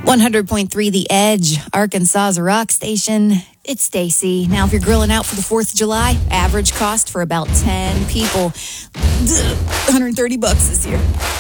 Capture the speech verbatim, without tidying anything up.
one hundred point three The Edge, Arkansas's rock station. It's Stacy. Now, if you're grilling out for the fourth of July, average cost for about ten people, one hundred thirty bucks this year.